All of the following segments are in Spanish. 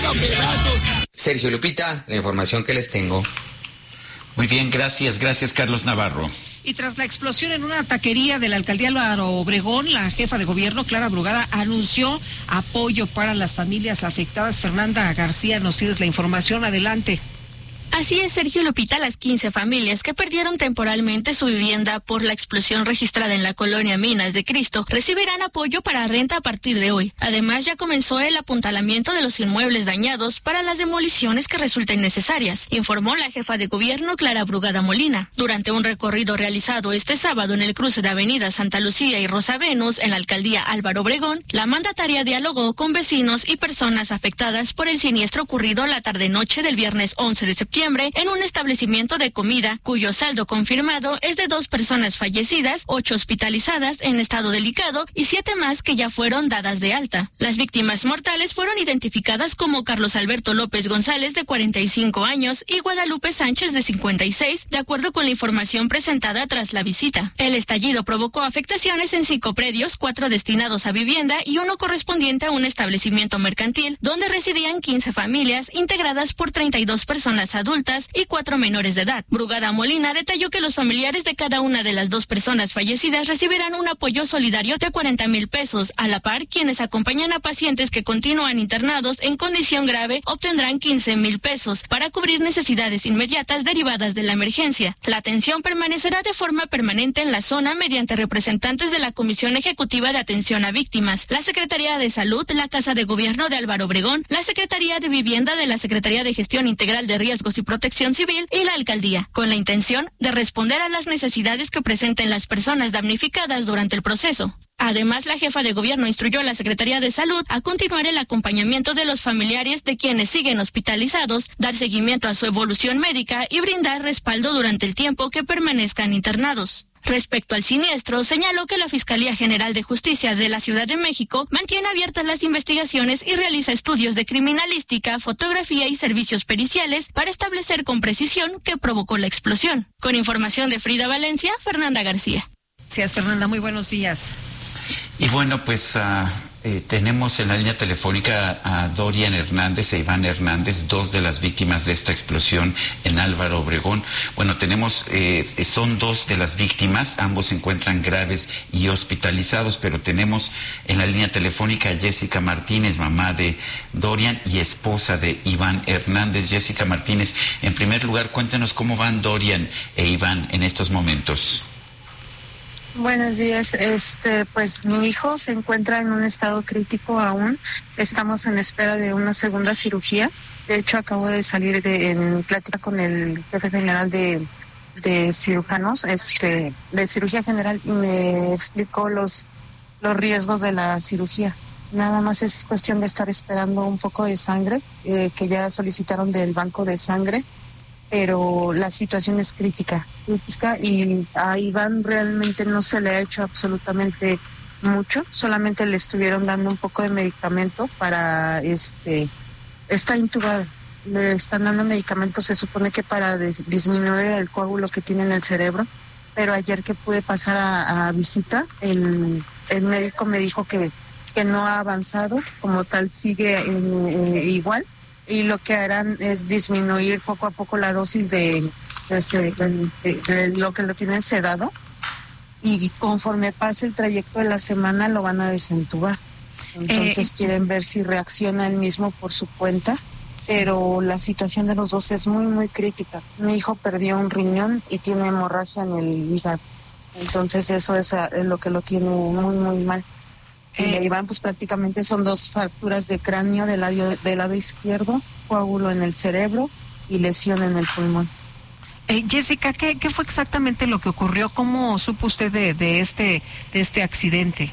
Sergio, Lupita, la información que les tengo. Muy bien, gracias Carlos Navarro. Y tras la explosión en una taquería de la alcaldía Álvaro Obregón, la jefa de gobierno, Clara Brugada, anunció apoyo para las familias afectadas. Fernanda García, nos sigues la información, adelante. Así es, Sergio, Lupita, las 15 familias que perdieron temporalmente su vivienda por la explosión registrada en la colonia Minas de Cristo recibirán apoyo para renta a partir de hoy. Además, ya comenzó el apuntalamiento de los inmuebles dañados para las demoliciones que resulten necesarias, informó la jefa de gobierno, Clara Brugada Molina. Durante un recorrido realizado este sábado en el cruce de Avenida Santa Lucía y Rosa Venus en la alcaldía Álvaro Obregón, la mandataria dialogó con vecinos y personas afectadas por el siniestro ocurrido la tarde-noche del viernes 11 de septiembre en un establecimiento de comida, cuyo saldo confirmado es de 2 personas fallecidas, 8 hospitalizadas en estado delicado y 7 más que ya fueron dadas de alta. Las víctimas mortales fueron identificadas como Carlos Alberto López González, de 45 años, y Guadalupe Sánchez, de 56, de acuerdo con la información presentada tras la visita. El estallido provocó afectaciones en 5 predios, 4 destinados a vivienda y 1 correspondiente a un establecimiento mercantil, donde residían 15 familias integradas por 32 personas adultas y 4 menores de edad. Brugada Molina detalló que los familiares de cada una de las 2 personas fallecidas recibirán un apoyo solidario de 40,000 pesos. A la par, quienes acompañan a pacientes que continúan internados en condición grave obtendrán 15,000 pesos para cubrir necesidades inmediatas derivadas de la emergencia. La atención permanecerá de forma permanente en la zona mediante representantes de la Comisión Ejecutiva de Atención a Víctimas, la Secretaría de Salud, la Casa de Gobierno de Álvaro Obregón, la Secretaría de Vivienda de la Secretaría de Gestión Integral de Riesgos y Protección Civil y la alcaldía, con la intención de responder a las necesidades que presenten las personas damnificadas durante el proceso. Además, la jefa de gobierno instruyó a la Secretaría de Salud a continuar el acompañamiento de los familiares de quienes siguen hospitalizados, dar seguimiento a su evolución médica y brindar respaldo durante el tiempo que permanezcan internados. Respecto al siniestro, señaló que la Fiscalía General de Justicia de la Ciudad de México mantiene abiertas las investigaciones y realiza estudios de criminalística, fotografía y servicios periciales para establecer con precisión qué provocó la explosión. Con información de Frida Valencia, Fernanda García. Gracias, Fernanda, muy buenos días. Y bueno, pues tenemos en la línea telefónica a Dorian Hernández e Iván Hernández, 2 de las víctimas de esta explosión en Álvaro Obregón. Bueno, son 2 de las víctimas, ambos se encuentran graves y hospitalizados, pero tenemos en la línea telefónica a Jessica Martínez, mamá de Dorian y esposa de Iván Hernández. Jessica Martínez, en primer lugar, cuéntanos cómo van Dorian e Iván en estos momentos. Buenos días. Pues mi hijo se encuentra en un estado crítico aún. Estamos en espera de una segunda cirugía. De hecho, acabo de salir en plática con el jefe general de cirujanos, de cirugía general, y me explicó los riesgos de la cirugía. Nada más es cuestión de estar esperando un poco de sangre, que ya solicitaron del banco de sangre, pero la situación es crítica y a Iván realmente no se le ha hecho absolutamente mucho, solamente le estuvieron dando un poco de medicamento para está intubado, le están dando medicamentos, se supone que para disminuir el coágulo que tiene en el cerebro, pero ayer que pude pasar a visita, el médico me dijo que no ha avanzado, como tal sigue igual, y lo que harán es disminuir poco a poco la dosis de lo que lo tienen sedado, y conforme pase el trayecto de la semana lo van a desentubar. Entonces quieren ver si reacciona él mismo por su cuenta, pero la situación de los 2 es muy, muy crítica. Mi hijo perdió un riñón y tiene hemorragia en el hígado, entonces eso es lo que lo tiene muy, muy mal. Iván, pues prácticamente son 2 fracturas de cráneo del lado izquierdo, coágulo en el cerebro y lesión en el pulmón. Jessica, ¿qué fue exactamente lo que ocurrió? ¿Cómo supo usted de este accidente?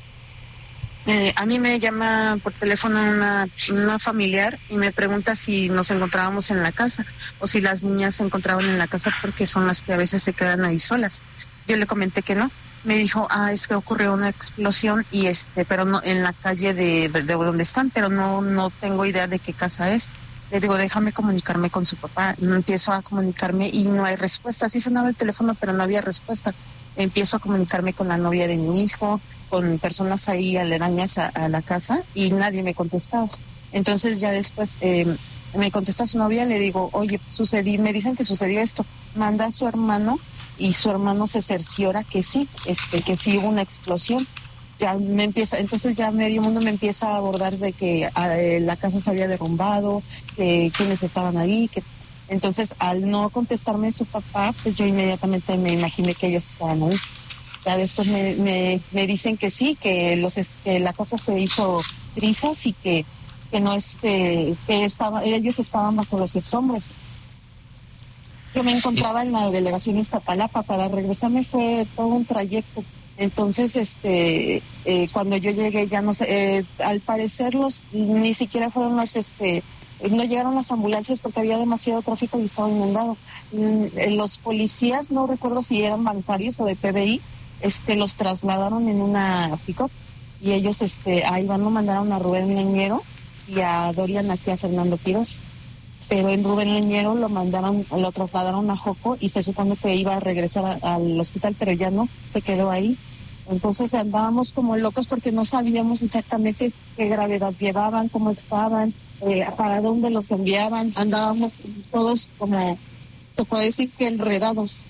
A mí me llama por teléfono una familiar y me pregunta si nos encontrábamos en la casa o si las niñas se encontraban en la casa, porque son las que a veces se quedan ahí solas. Yo le comenté que no. Me dijo, es que ocurrió una explosión y pero no en la calle de donde están, pero no tengo idea de qué casa es. Le digo, déjame comunicarme con su papá. Empiezo a comunicarme y no hay respuesta. Sí sonaba el teléfono, pero no había respuesta. Empiezo a comunicarme con la novia de mi hijo, con personas ahí aledañas a la casa, y nadie me contestaba. Entonces ya después me contesta su novia, le digo, oye, me dicen que sucedió esto, manda a su hermano y su hermano se cerciora que sí hubo una explosión. Entonces ya medio mundo me empieza a abordar de que la casa se había derrumbado, que quiénes estaban ahí, entonces al no contestarme su papá, pues yo inmediatamente me imaginé que ellos estaban ahí. Ya después me dicen que sí, que la cosa se hizo trizas y que no ellos estaban bajo los escombros. Yo me encontraba en la delegación Iztapalapa, para regresarme fue todo un trayecto. Entonces, cuando yo llegué, ya no sé, al parecer ni siquiera fueron no llegaron las ambulancias porque había demasiado tráfico y estaba inundado. Los policías, no recuerdo si eran bancarios o de PBI, los trasladaron en una pick-up y ellos, a Iván lo mandaron a Rubén Leñero y a Dorian aquí a Fernando Quirós. Pero en Rubén Leñero lo trasladaron a Joco y se supone que iba a regresar al hospital, pero ya no, se quedó ahí. Entonces andábamos como locos porque no sabíamos exactamente qué gravedad llevaban, cómo estaban, para dónde los enviaban. Andábamos todos como, se puede decir que enredados.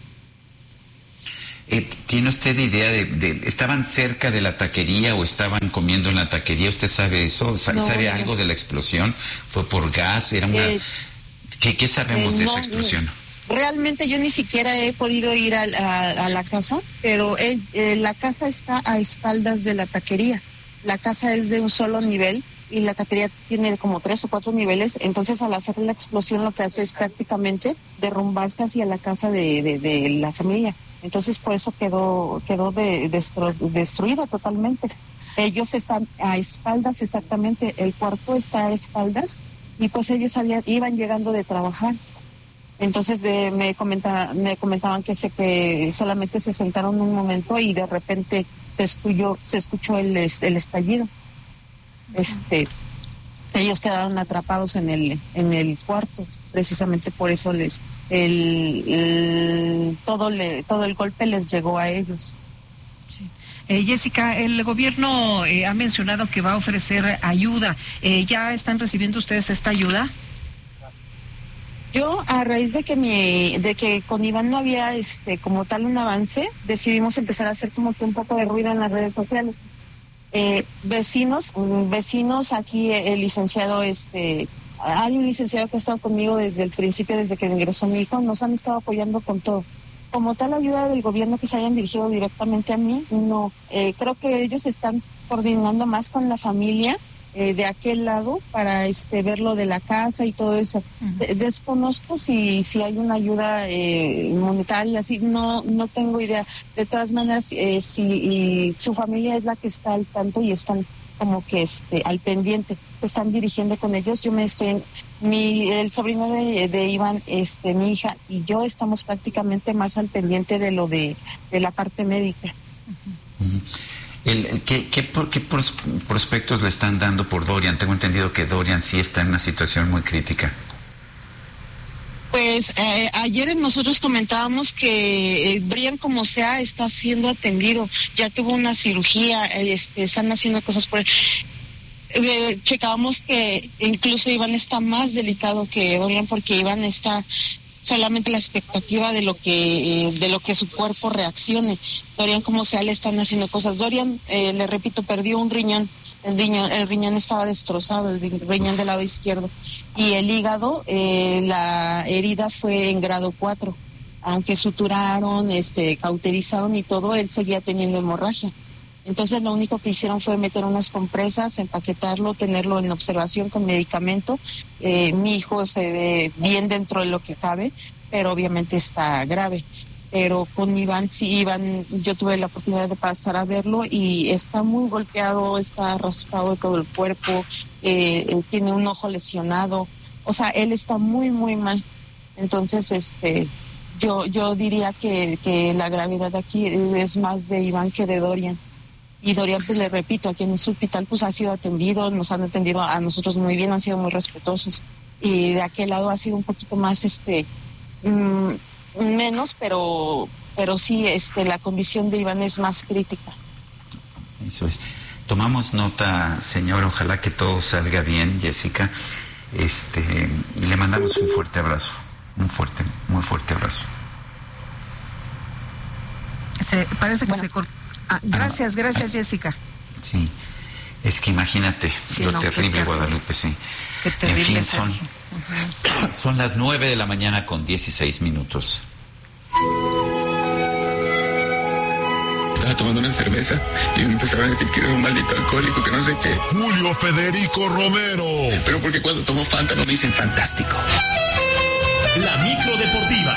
¿Tiene usted idea estaban cerca de la taquería o estaban comiendo en la taquería? ¿Usted sabe eso? ¿Sabe algo de la explosión? ¿Fue por gas? ¿Era una...? ¿Qué sabemos de esa explosión? Realmente yo ni siquiera he podido ir a la casa, pero la casa está a espaldas de la taquería. La casa es de un solo nivel y la taquería tiene como 3 o 4 niveles. Entonces, al hacer la explosión, lo que hace es prácticamente derrumbarse hacia la casa de la familia. Entonces, por eso quedó destruida totalmente. Ellos están a espaldas, exactamente. El cuarto está a espaldas y pues ellos iban llegando de trabajar. Entonces me comentaban que solamente se sentaron un momento y de repente se escuchó el estallido. Ellos quedaron atrapados en el cuarto, precisamente por eso todo el golpe les llegó a ellos. Sí. Jessica, el gobierno ha mencionado que va a ofrecer ayuda. ¿Ya están recibiendo ustedes esta ayuda? Yo, a raíz de que con Iván no había como tal un avance, decidimos empezar a hacer como que un poco de ruido en las redes sociales. Vecinos aquí, el licenciado, hay un licenciado que ha estado conmigo desde el principio, desde que ingresó mi hijo, nos han estado apoyando con todo. Como tal ayuda del gobierno que se hayan dirigido directamente a mí, no. Creo que ellos están coordinando más con la familia de aquel lado para ver lo de la casa y todo eso. Uh-huh. Desconozco si hay una ayuda monetaria, así no tengo idea. De todas maneras, si su familia es la que está al tanto y están como que al pendiente, se están dirigiendo con ellos. Yo el sobrino de Iván, mi hija y yo estamos prácticamente más al pendiente de lo de la parte médica. Uh-huh. ¿Qué prospectos le están dando por Dorian? Tengo entendido que Dorian sí está en una situación muy crítica. Pues ayer nosotros comentábamos que Brian, como sea, está siendo atendido. Ya tuvo una cirugía, están haciendo cosas por él. Checábamos que incluso Iván está más delicado que Dorian, porque Iván está solamente la expectativa de lo que su cuerpo reaccione. Dorian, como sea, le están haciendo cosas. Dorian, le repito, perdió un riñón. El riñón estaba destrozado, el riñón del lado izquierdo. Y el hígado, la herida fue en grado 4. Aunque suturaron, cauterizaron y todo, él seguía teniendo hemorragia. Entonces lo único que hicieron fue meter unas compresas, empaquetarlo, tenerlo en observación con medicamento. Mi hijo se ve bien dentro de lo que cabe, pero obviamente está grave. Pero con Iván, yo tuve la oportunidad de pasar a verlo y está muy golpeado, está raspado de todo el cuerpo, tiene un ojo lesionado. O sea, él está muy, muy mal. Entonces, yo diría que la gravedad aquí es más de Iván que de Dorian. Y Dorian, pues le repito, aquí en su hospital pues ha sido atendido, nos han atendido a nosotros muy bien, han sido muy respetuosos. Y de aquel lado ha sido un poquito más, menos, pero sí, la condición de Iván es más crítica. Eso es. Tomamos nota, señor, ojalá que todo salga bien, Jessica. Y le mandamos un fuerte abrazo, muy fuerte abrazo. Parece que se cortó. Gracias, Jessica. Sí, es que imagínate lo terrible, Guadalupe, sí. Qué terrible. En fin, son las 9:16 a.m. Estaba tomando una cerveza y me empezaron a decir que era un maldito alcohólico, que no sé qué. Julio Federico Romero. Pero porque cuando tomo Fanta me dicen fantástico. La micro deportiva.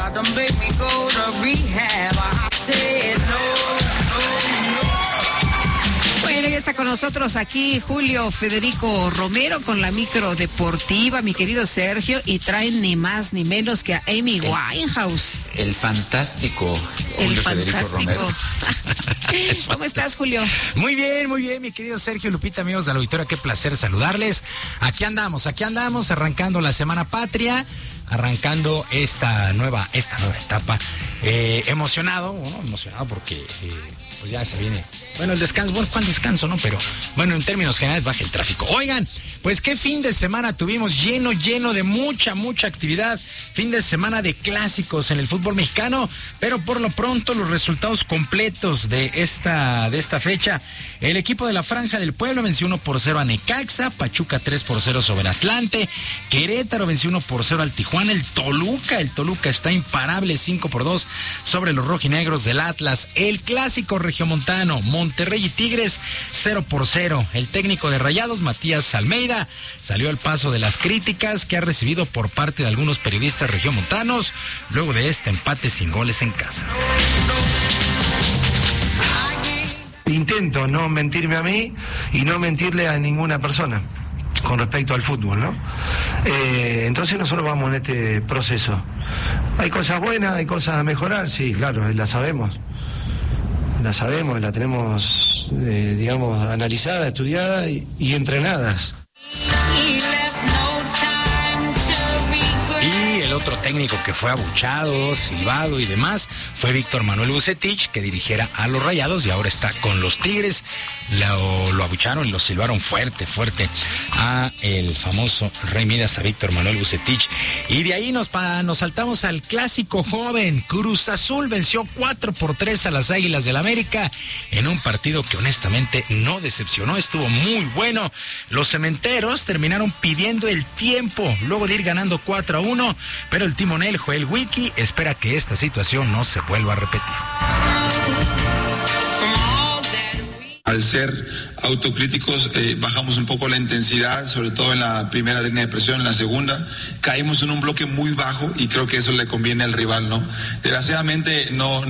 Bueno, ya está con nosotros aquí Julio Federico Romero con la micro deportiva, mi querido Sergio, y traen ni más ni menos que a Amy Winehouse. El fantástico El Julio Federico fantástico. Romero. ¿Cómo estás, Julio? Muy bien, mi querido Sergio, Lupita, amigos del auditorio, qué placer saludarles. Aquí andamos, arrancando la Semana Patria, arrancando esta nueva etapa. Emocionado porque pues ya se viene, bueno, el descanso, bueno, ¿cuál descanso, no? Pero bueno, en términos generales baja el tráfico. Oigan, pues qué fin de semana tuvimos, lleno de mucha actividad, fin de semana de clásicos en el fútbol mexicano, pero por lo pronto los resultados completos de esta fecha. El equipo de la Franja del Pueblo venció 1-0 a Necaxa, Pachuca 3-0 sobre Atlante, Querétaro venció 1-0 al Tijuana, el Toluca está imparable 5-2 sobre los rojinegros del Atlas, el clásico regiomontano, Monterrey y Tigres 0-0. El técnico de Rayados, Matías Almeida, salió al paso de las críticas que ha recibido por parte de algunos periodistas regiomontanos luego de este empate sin goles en casa. Intento no mentirme a mí y no mentirle a ninguna persona con respecto al fútbol, ¿no? Entonces nosotros vamos en este proceso. Hay cosas buenas, hay cosas a mejorar, sí, claro, la sabemos, la tenemos, digamos, analizada, estudiada y entrenadas. Y el otro técnico que fue abuchado, silbado y demás fue Víctor Manuel Vucetich, que dirigiera a los Rayados y ahora está con los Tigres. Lo abucharon y lo silbaron fuerte a el famoso Rey Midas, a Víctor Manuel Vucetich. Y de ahí nos saltamos al clásico joven. Cruz Azul venció 4-3 a las Águilas del América en un partido que honestamente no decepcionó, estuvo muy bueno. Los cementeros terminaron pidiendo el tiempo luego de ir ganando 4-1, pero el timonel Joel Wiki espera que esta situación no se vuelva a repetir. Al ser autocríticos, bajamos un poco la intensidad, sobre todo en la primera línea de presión, en la segunda. Caímos en un bloque muy bajo y creo que eso le conviene al rival, ¿no? Desgraciadamente no